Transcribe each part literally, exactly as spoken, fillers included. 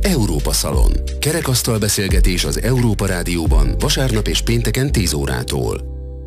Európa Szalon. Kerekasztal beszélgetés az Európa Rádióban vasárnap és pénteken tíz órától.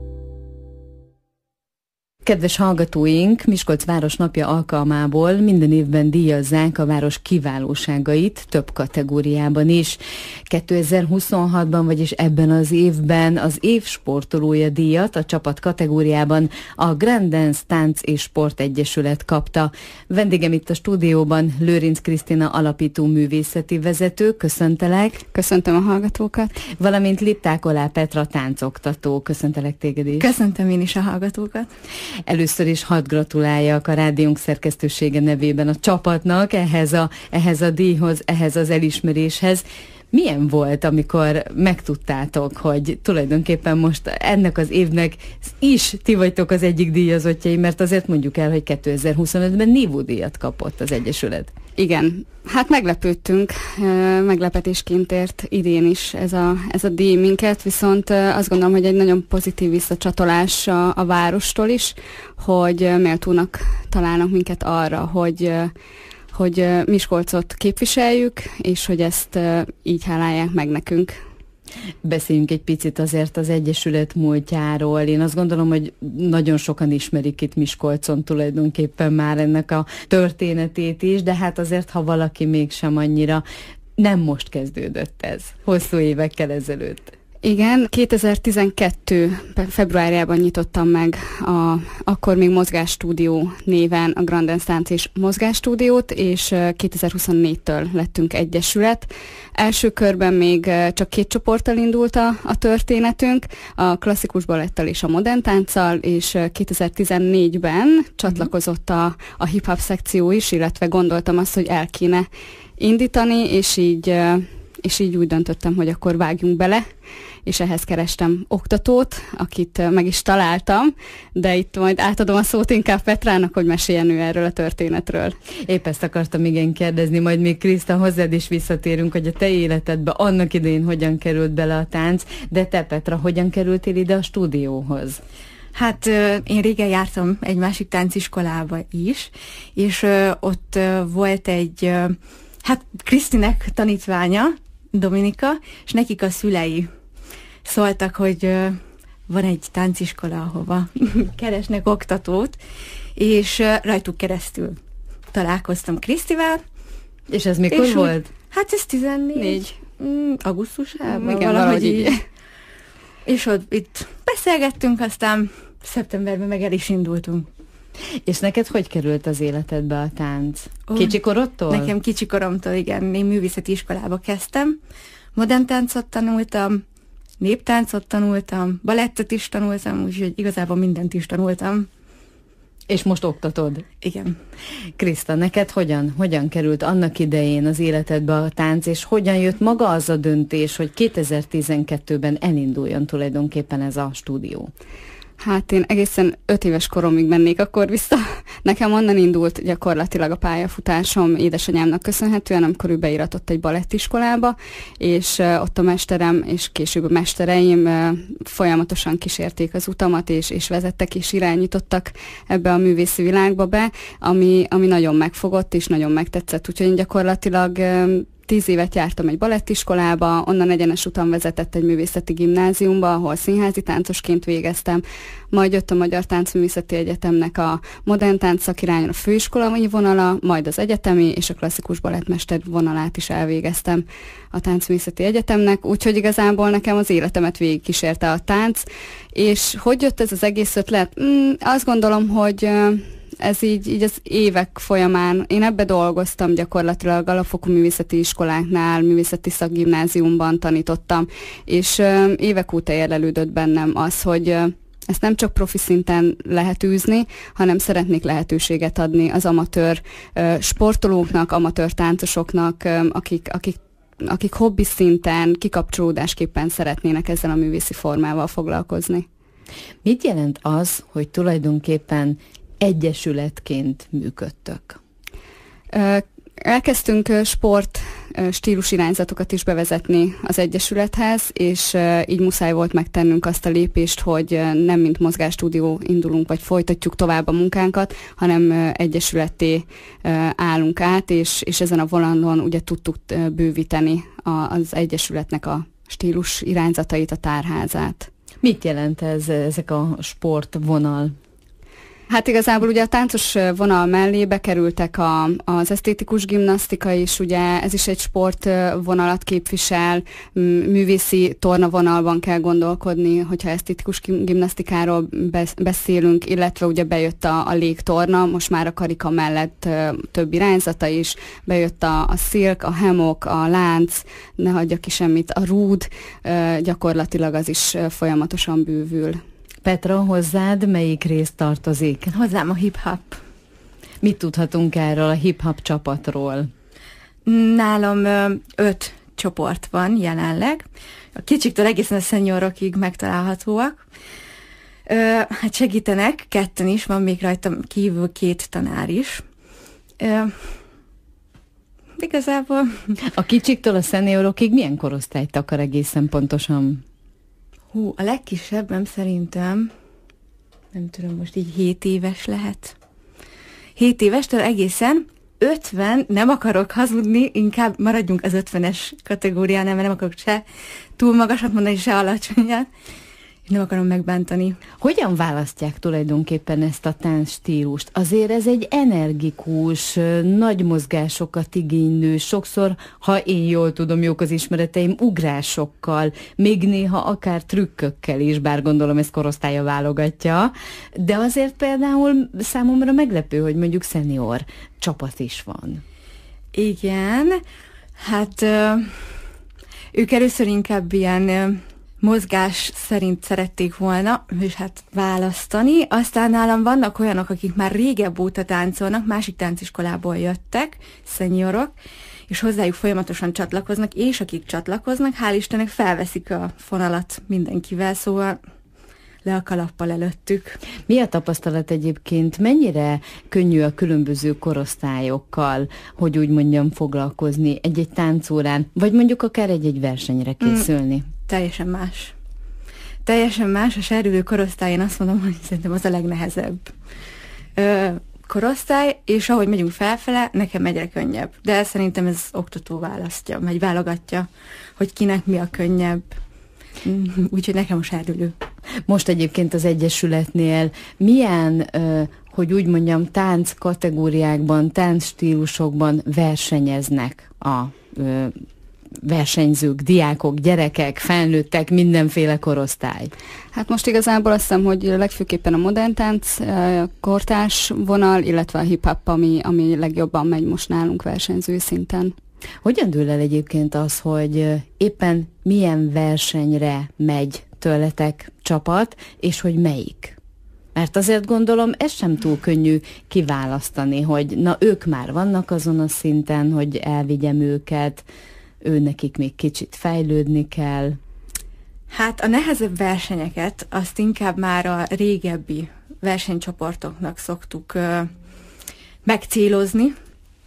Kedves hallgatóink, Miskolc Városnapja alkalmából minden évben díjazzák a város kiválóságait több kategóriában is. kétezer-huszonhatban, vagyis ebben az évben az év sportolója díjat a csapat kategóriában a Grand Dance Tánc és Sport Egyesület kapta. Vendégem itt a stúdióban Lőrinc Krisztina alapító művészeti vezető, köszöntelek. Köszöntöm a hallgatókat. Valamint Lipták Olá Petra táncoktató, köszöntelek téged is. Köszöntöm én is a hallgatókat. Először is hadd gratuláljak a rádiónk szerkesztősége nevében a csapatnak ehhez a, ehhez a díjhoz, ehhez az elismeréshez. Milyen volt, amikor megtudtátok, hogy tulajdonképpen most ennek az évnek is ti vagytok az egyik díjazottjai, mert azért mondjuk el, hogy kétezer-huszonötben Nívó díjat kapott az Egyesület. Igen, hát meglepődtünk, meglepetésként ért idén is ez a, ez a díj minket, viszont azt gondolom, hogy egy nagyon pozitív visszacsatolás a, a várostól is, hogy méltónak találnak minket arra, hogy hogy Miskolcot képviseljük, és hogy ezt így hálálják meg nekünk. Beszéljünk egy picit azért az Egyesület múltjáról. Én azt gondolom, hogy nagyon sokan ismerik itt Miskolcon tulajdonképpen már ennek a történetét is, de hát azért, ha valaki mégsem annyira, nem most kezdődött ez, hosszú évekkel ezelőtt. Igen, kétezer-tizenkettő februárjában nyitottam meg a akkor még Mozgásstúdió néven a Grand Dance Tánc és Mozgásstúdiót, és kétezer-huszonnégytől lettünk egyesület. Első körben még csak két csoporttal indult a, a történetünk, a klasszikus balettal és a modern tánccal, és kétezer-tizennégyben csatlakozott a, a hip-hop szekció is, illetve gondoltam azt, hogy el kéne indítani, és így... és így úgy döntöttem, hogy akkor vágjunk bele, és ehhez kerestem oktatót, akit meg is találtam, de itt majd átadom a szót inkább Petrának, hogy meséljen ő erről a történetről. Épp ezt akartam igen kérdezni, majd még Kriszta, hozzád is visszatérünk, hogy a te életedbe annak idején hogyan került bele a tánc, de te Petra, hogyan kerültél ide a stúdióhoz? Hát én régen jártam egy másik tánciskolába is, és ott volt egy, hát Krisztinek tanítványa, Dominika, és nekik a szülei szóltak, hogy uh, van egy tánciskola, ahova keresnek oktatót, és uh, rajtuk keresztül találkoztam Krisztivel. És ez mikor és volt? Úgy, hát ez tizennégy mm, augusztusában, igen, valahogy így. így. És ott itt beszélgettünk, aztán szeptemberben meg el is indultunk. És neked hogy került az életedbe a tánc? Oh, Kicsikorodtól? Nekem kicsikoromtól, igen. Én művészeti iskolába kezdtem. Modern táncot tanultam, néptáncot tanultam, balettet is tanultam, úgyhogy igazából mindent is tanultam. És most oktatod? Igen. Kriszta, neked hogyan, hogyan került annak idején az életedbe a tánc, és hogyan jött maga az a döntés, hogy kétezer-tizenkettőben elinduljon tulajdonképpen ez a stúdió? Hát én egészen öt éves koromig mennék akkor vissza. Nekem onnan indult gyakorlatilag a pályafutásom édesanyámnak köszönhetően, amikor ő beiratott egy balettiskolába, és uh, ott a mesterem és később a mestereim uh, folyamatosan kísérték az utamat, és, és vezettek és irányítottak ebbe a művészi világba be, ami, ami nagyon megfogott és nagyon megtetszett. Úgyhogy én gyakorlatilag uh, Tíz évet jártam egy balettiskolába, onnan egyenes utam vezetett egy művészeti gimnáziumba, ahol színházi táncosként végeztem, majd jött a Magyar Táncművészeti Egyetemnek a modern tánc szakirányon a főiskolai vonala, majd az egyetemi és a klasszikus balettmester vonalát is elvégeztem a Táncművészeti Egyetemnek, úgyhogy igazából nekem az életemet végigkísérte a tánc, és hogy jött ez az egész ötlet? Mm, azt gondolom, hogy ez így, így az évek folyamán, én ebbe dolgoztam gyakorlatilag alapfokú művészeti iskoláknál, művészeti szakgimnáziumban tanítottam, és uh, évek óta érlelődött bennem az, hogy uh, ezt nem csak profi szinten lehet űzni, hanem szeretnék lehetőséget adni az amatőr uh, sportolóknak, amatőr táncosoknak, um, akik, akik akik hobbi szinten, kikapcsolódásképpen szeretnének ezzel a művészi formával foglalkozni. Mit jelent az, hogy tulajdonképpen egyesületként működtök? Elkezdtünk sport stílusirányzatokat is bevezetni az Egyesülethez, és így muszáj volt megtennünk azt a lépést, hogy nem mint mozgásstúdió indulunk, vagy folytatjuk tovább a munkánkat, hanem egyesületté állunk át, és, és ezen a vonalon ugye tudtuk bővíteni az Egyesületnek a stílus irányzatait, a tárházát. Mit jelent ez, ezek a sportvonal? Hát igazából ugye a táncos vonal mellé bekerültek a, az esztétikus gimnasztika is, ugye ez is egy sportvonalat képvisel, művészi tornavonalban kell gondolkodni, hogyha esztétikus gimnasztikáról beszélünk, illetve ugye bejött a, a légtorna, most már a karika mellett több irányzata is, bejött a, a szilk, a hemok, a lánc, ne hagyja ki semmit, a rúd, gyakorlatilag az is folyamatosan bővül. Petra, hozzád melyik rész tartozik? Hozzám a hip-hop. Mit tudhatunk erről a hip-hop csapatról? Nálam ö, öt csoport van jelenleg. A kicsiktől egészen a seniorokig megtalálhatóak. Ö, hát segítenek, ketten is, van még rajtam kívül két tanár is. Ö, igazából... A kicsiktől a seniorokig milyen korosztályt akar egészen pontosan? Hú, a legkisebbem szerintem, nem tudom, most így hét éves lehet. hét évestől egészen ötven, nem akarok hazudni, inkább maradjunk az ötvenes kategóriánál, mert nem akarok se túl magasat mondani, se alacsonyat. Nem akarom megbántani. Hogyan választják tulajdonképpen ezt a táncstílust? Azért ez egy energikus, nagy mozgásokat igénylő, sokszor, ha én jól tudom, jók az ismereteim, ugrásokkal, még néha akár trükkökkel is, bár gondolom ez korosztálya válogatja, de azért például számomra meglepő, hogy mondjuk szenior csapat is van. Igen, hát ők először inkább ilyen mozgás szerint szerették volna, és hát választani. Aztán nálam vannak olyanok, akik már régebb óta táncolnak, másik tánciskolából jöttek, szeniorok, és hozzájuk folyamatosan csatlakoznak, és akik csatlakoznak, hál' Istennek felveszik a fonalat mindenkivel, szóval le a kalappal előttük. Mi a tapasztalat egyébként? Mennyire könnyű a különböző korosztályokkal, hogy úgy mondjam, foglalkozni egy-egy táncórán, vagy mondjuk akár egy-egy versenyre készülni? Mm. Teljesen más. Teljesen más. A serdülő korosztály, én azt mondom, hogy szerintem az a legnehezebb ö, korosztály, és ahogy megyünk felfele, nekem egyre könnyebb. De szerintem ez oktató választja, vagy válogatja, hogy kinek mi a könnyebb. Úgyhogy nekem a serdülő. Most egyébként az Egyesületnél milyen, ö, hogy úgy mondjam, tánc kategóriákban, tánc stílusokban versenyeznek a ö, versenyzők, diákok, gyerekek, felnőttek, mindenféle korosztály? Hát most igazából azt hiszem, hogy legfőképpen a modern tánc, kortárs vonal, illetve a hip-hop, ami, ami legjobban megy most nálunk versenyző szinten. Hogyan dől el egyébként az, hogy éppen milyen versenyre megy tőletek csapat, és hogy melyik? Mert azért gondolom, ez sem túl könnyű kiválasztani, hogy na ők már vannak azon a szinten, hogy elvigyem őket, ő nekik még kicsit fejlődni kell. Hát a nehezebb versenyeket azt inkább már a régebbi versenycsoportoknak szoktuk ö, megcélozni,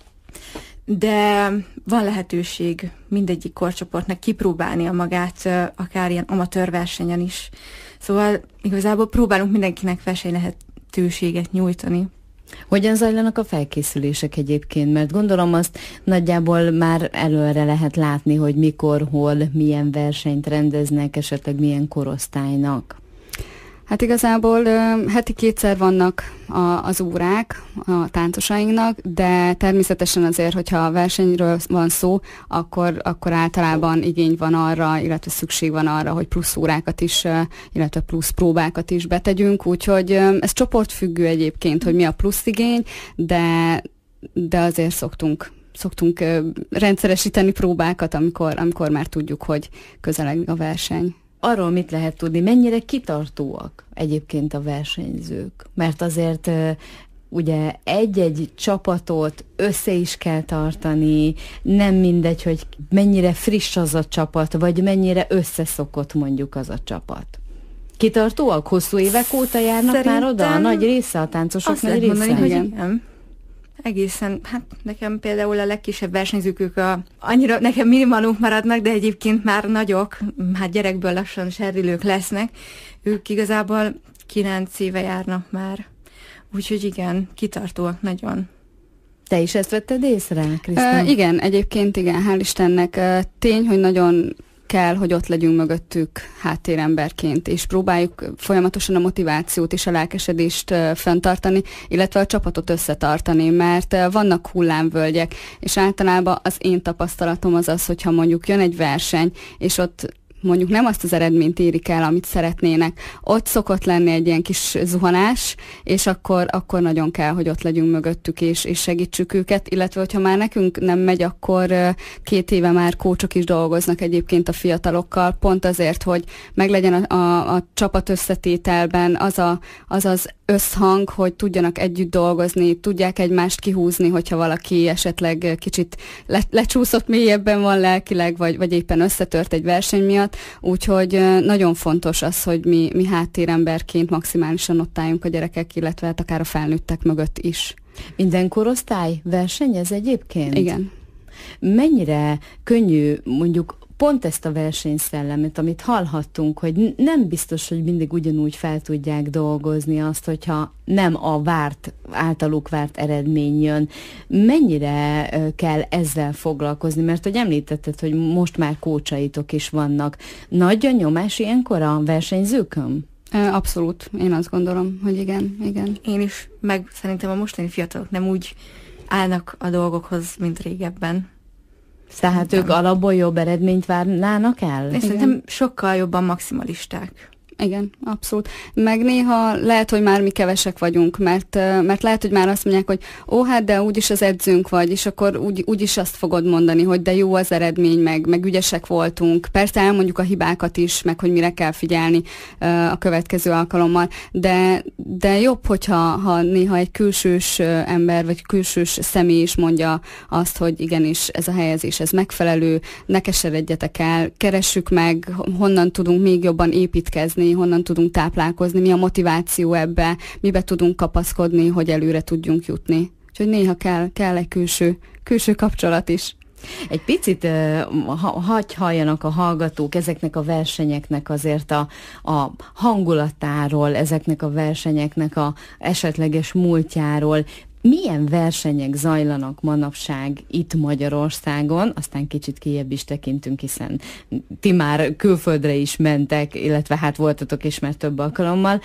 de van lehetőség mindegyik korcsoportnak kipróbálnia magát, ö, akár ilyen amatőr versenyen is. Szóval igazából próbálunk mindenkinek verseny lehetőséget nyújtani. Hogyan zajlanak a felkészülések egyébként? Mert gondolom azt nagyjából már előre lehet látni, hogy mikor, hol, milyen versenyt rendeznek, esetleg milyen korosztálynak. Hát igazából uh, heti kétszer vannak a, az órák a táncosainknak, de természetesen azért, hogyha a versenyről van szó, akkor, akkor általában igény van arra, illetve szükség van arra, hogy plusz órákat is, uh, illetve plusz próbákat is betegyünk, úgyhogy uh, ez csoportfüggő egyébként, hogy mi a plusz igény, de, de azért szoktunk szoktunk uh, rendszeresíteni próbákat, amikor, amikor már tudjuk, hogy közeleg a verseny. Arról mit lehet tudni, mennyire kitartóak egyébként a versenyzők? Mert azért ugye egy-egy csapatot össze is kell tartani, nem mindegy, hogy mennyire friss az a csapat, vagy mennyire összeszokott mondjuk az a csapat. Kitartóak? Hosszú évek óta járnak Szerintem már oda? A nagy része, a táncosok nagy része? Mondani, hogy igen. egészen, hát nekem például a legkisebb versenyzők, ők a, annyira nekem minimalunk maradnak, de egyébként már nagyok, hát gyerekből lassan serrilők lesznek, ők igazából kilenc éve járnak már. Úgyhogy igen, kitartóak nagyon. Te is ezt vetted észre, Krisztina? Uh, igen, egyébként igen, hál' Istennek. Uh, tény, hogy nagyon kell, hogy ott legyünk mögöttük háttéremberként, és próbáljuk folyamatosan a motivációt és a lelkesedést uh, fenntartani, illetve a csapatot összetartani, mert uh, vannak hullámvölgyek, és általában az én tapasztalatom az az, hogyha mondjuk jön egy verseny, és ott mondjuk nem azt az eredményt érik el, amit szeretnének. Ott szokott lenni egy ilyen kis zuhanás, és akkor, akkor nagyon kell, hogy ott legyünk mögöttük, és, és segítsük őket, illetve hogyha már nekünk nem megy, akkor két éve már kócsok is dolgoznak egyébként a fiatalokkal, pont azért, hogy meglegyen a, a, a csapat összetételben az, a, az az összhang, hogy tudjanak együtt dolgozni, tudják egymást kihúzni, hogyha valaki esetleg kicsit le, lecsúszott mélyebben van lelkileg, vagy, vagy éppen összetört egy verseny miatt, úgyhogy nagyon fontos az, hogy mi, mi háttéremberként maximálisan ott álljunk a gyerekek, illetve hát akár a felnőttek mögött is. Minden korosztály versenyez egyébként? Igen. Mennyire könnyű mondjuk pont ezt a versenyszellemet, amit hallhattunk, hogy nem biztos, hogy mindig ugyanúgy fel tudják dolgozni azt, hogyha nem a várt, általuk várt eredmény jön. Mennyire kell ezzel foglalkozni? Mert hogy említetted, hogy most már kócsaitok is vannak. Nagy a nyomás ilyenkor a versenyzőkön? Abszolút. Én azt gondolom, hogy igen, igen. Én is, meg szerintem a mostani fiatalok nem úgy állnak a dolgokhoz, mint régebben. Tehát ők alapból jobb eredményt várnának el? Én szerintem sokkal jobban maximalisták. Igen, abszolút. Meg néha lehet, hogy már mi kevesek vagyunk, mert, mert lehet, hogy már azt mondják, hogy ó, hát de úgyis az edzőnk vagy, és akkor úgy, úgyis azt fogod mondani, hogy de jó az eredmény, meg, meg ügyesek voltunk. Persze elmondjuk a hibákat is, meg hogy mire kell figyelni uh, a következő alkalommal, de, de jobb, hogyha ha néha egy külsős ember, vagy külsős személy is mondja azt, hogy igenis ez a helyezés, ez megfelelő, ne keseredjetek el, keressük meg, honnan tudunk még jobban építkezni, honnan tudunk táplálkozni, mi a motiváció ebbe, mibe tudunk kapaszkodni, hogy előre tudjunk jutni. Úgyhogy néha kell, kell egy külső, külső kapcsolat is. Egy picit ha, hagy halljanak a hallgatók ezeknek a versenyeknek azért a, a hangulatáról, ezeknek a versenyeknek a esetleges múltjáról. Milyen versenyek zajlanak manapság itt Magyarországon, aztán kicsit kijebb is tekintünk, hiszen ti már külföldre is mentek, illetve hát voltatok is már több alkalommal.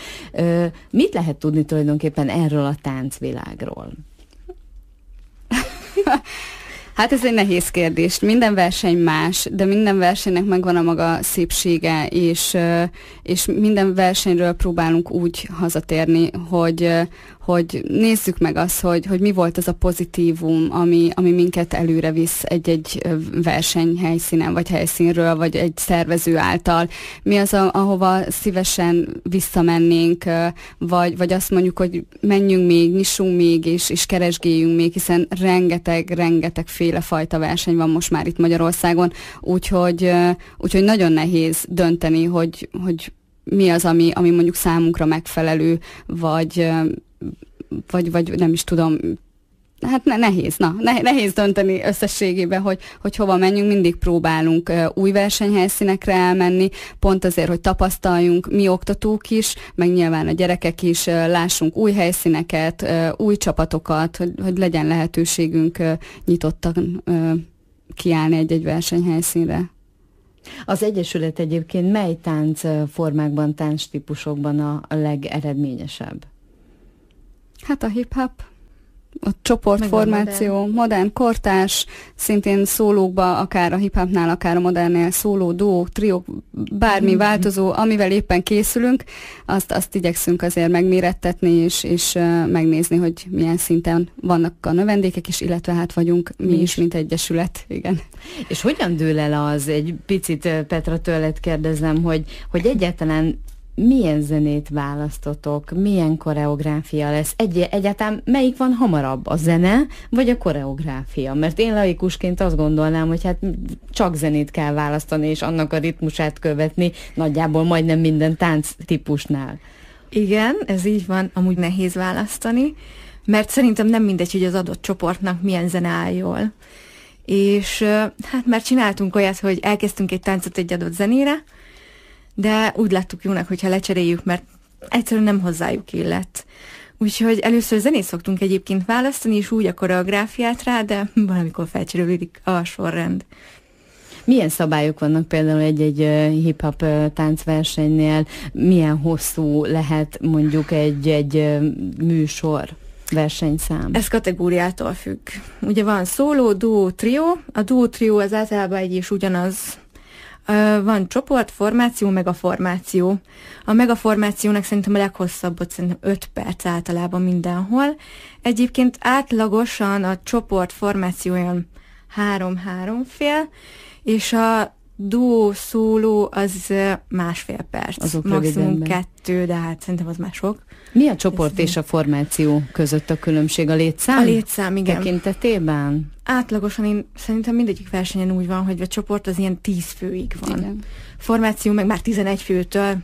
Mit lehet tudni tulajdonképpen erről a táncvilágról? Hát ez egy nehéz kérdés. Minden verseny más, de minden versenynek megvan a maga szépsége, és, és minden versenyről próbálunk úgy hazatérni, hogy, hogy nézzük meg azt, hogy, hogy mi volt az a pozitívum, ami, ami minket előre visz egy-egy versenyhelyszínen, vagy helyszínről, vagy egy szervező által. Mi az, a, ahova szívesen visszamennénk, vagy, vagy azt mondjuk, hogy menjünk még, nyissunk még, és, és keresgéljünk még, hiszen rengeteg, rengeteg félefajta verseny van most már itt Magyarországon, úgyhogy, úgyhogy nagyon nehéz dönteni, hogy, hogy mi az, ami, ami mondjuk számunkra megfelelő, vagy, vagy, vagy nem is tudom, hát ne, nehéz, na, ne, nehéz dönteni összességében, hogy, hogy hova menjünk, mindig próbálunk uh, új versenyhelyszínekre elmenni, pont azért, hogy tapasztaljunk mi oktatók is, meg nyilván a gyerekek is, uh, lássunk új helyszíneket, uh, új csapatokat, hogy, hogy legyen lehetőségünk uh, nyitottan uh, kiállni egy-egy versenyhelyszínre. Az Egyesület egyébként mely táncformákban, táncstípusokban a, a legeredményesebb? Hát a hip-hop, a csoportformáció, modern. modern, kortárs, szintén szólókba, akár a hip-hopnál, akár a modernnél szóló, duók, triók, bármi mm-hmm. változó, amivel éppen készülünk, azt, azt igyekszünk azért megmérettetni, és, és uh, megnézni, hogy milyen szinten vannak a növendékek is, illetve hát vagyunk mi, mi is, is, mint egyesület. Igen. És hogyan dől el az, egy picit Petra tőled kérdezem, hogy, hogy egyáltalán milyen zenét választotok, milyen koreográfia lesz? Egy, egyáltalán melyik van hamarabb, a zene vagy a koreográfia? Mert én laikusként azt gondolnám, hogy hát csak zenét kell választani, és annak a ritmusát követni nagyjából majdnem minden tánc típusnál. Igen, ez így van, amúgy nehéz választani, mert szerintem nem mindegy, hogy az adott csoportnak milyen zene áll jól. És hát már csináltunk olyat, hogy elkezdtünk egy táncot egy adott zenére, de úgy láttuk jónak, hogyha lecseréljük, mert egyszerűen nem hozzájuk illet. Úgyhogy először zenét szoktunk egyébként választani, és úgy a koreográfiát rá, de valamikor felcserélődik a sorrend. Milyen szabályok vannak például egy-egy hip-hop táncversenynél? Milyen hosszú lehet mondjuk egy-egy műsor, versenyszám? Ez kategóriától függ. Ugye van szóló, duó, trió. A duó, trió az általában egy és ugyanaz. Van csoport, formáció, megaformáció. A megaformációnak szerintem a leghosszabbot szerintem öt perc általában mindenhol. Egyébként átlagosan a csoport formáció olyan három-három fél, és a duó, szóló az másfél perc. Azok maximum kettő, de hát szerintem az már sok. Mi a csoport és a formáció között a különbség? A létszám? A létszám, igen. Tekintetében? Átlagosan én szerintem mindegyik versenyen úgy van, hogy a csoport az ilyen tíz főig van. Igen. Formáció meg már tizenegy főtől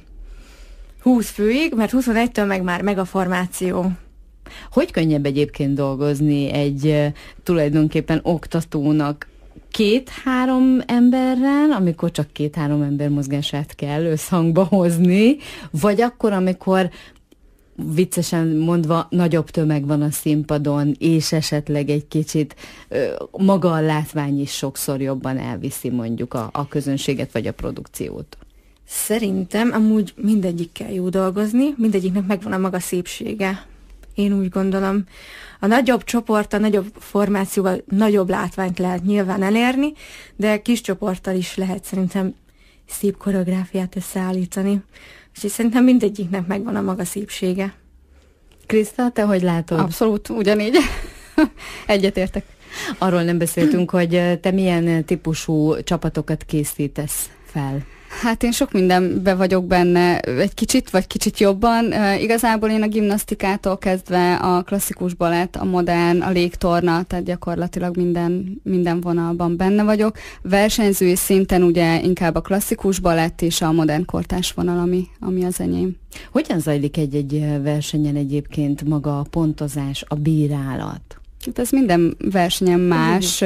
húsz főig, mert huszonegytől meg már megaformáció. Hogy könnyebb egyébként dolgozni egy uh, tulajdonképpen oktatónak két-három emberrel, amikor csak két-három ember mozgását kell összhangba hozni, vagy akkor, amikor viccesen mondva nagyobb tömeg van a színpadon, és esetleg egy kicsit ö, maga a látvány is sokszor jobban elviszi mondjuk a, a közönséget vagy a produkciót? Szerintem amúgy mindegyikkel jó dolgozni, mindegyiknek megvan a maga szépsége. Én úgy gondolom. A nagyobb csoport, a nagyobb formációval nagyobb látványt lehet nyilván elérni, de kis csoporttal is lehet szerintem szép koreográfiát összeállítani. Úgyhogy szerintem mindegyiknek megvan a maga szépsége. Kriszta, te hogy látod? Abszolút, ugyanígy. Egyetértek. Arról nem beszéltünk, hogy te milyen típusú csapatokat készítesz fel. Hát én sok mindenbe vagyok benne, egy kicsit, vagy kicsit jobban. Uh, igazából én a gimnasztikától kezdve a klasszikus balett, a modern, a légtorna, tehát gyakorlatilag minden, minden vonalban benne vagyok. Versenyzői szinten ugye inkább a klasszikus balett és a modern kortárs vonal, ami, ami az enyém. Hogyan zajlik egy-egy versenyen egyébként maga a pontozás, a bírálat? Hát ez minden versenyen más.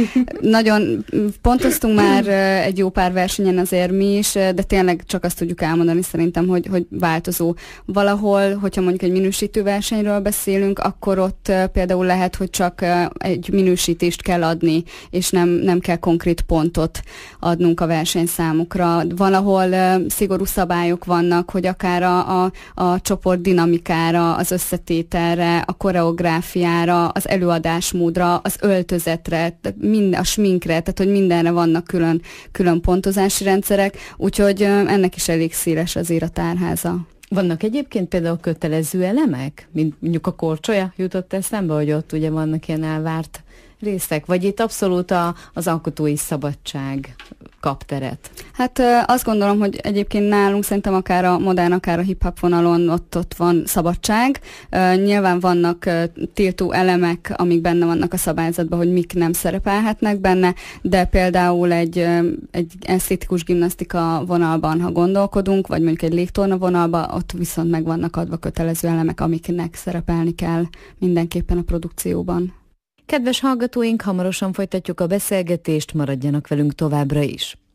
Nagyon pontoztunk már egy jó pár versenyen azért mi is, de tényleg csak azt tudjuk elmondani szerintem, hogy, hogy változó. Valahol, hogyha mondjuk egy minősítő versenyről beszélünk, akkor ott például lehet, hogy csak egy minősítést kell adni, és nem, nem kell konkrét pontot adnunk a versenyszámukra. Valahol szigorú szabályok vannak, hogy akár a, a, a csoport dinamikára, az összetételre, a koreográfiára, az előadásmódra, az öltözetre, minden, a sminkre, tehát hogy mindenre vannak külön, külön pontozási rendszerek, úgyhogy ennek is elég széles azért a tárháza. Vannak egyébként például kötelező elemek, mint mondjuk a korcsolya jutott eszembe, hogy ott ugye vannak ilyen elvárt részek, vagy itt abszolút a, az alkotói szabadság kap teret? Hát azt gondolom, hogy egyébként nálunk szerintem akár a modern, akár a hip-hop vonalon ott, ott van szabadság. Nyilván vannak tiltó elemek, amik benne vannak a szabályzatban, hogy mik nem szerepelhetnek benne, de például egy, egy esztétikus gimnasztika vonalban, ha gondolkodunk, vagy mondjuk egy légtorna vonalban, ott viszont meg vannak adva kötelező elemek, amiknek szerepelni kell mindenképpen a produkcióban. Kedves hallgatóink, hamarosan folytatjuk a beszélgetést, maradjanak velünk továbbra is.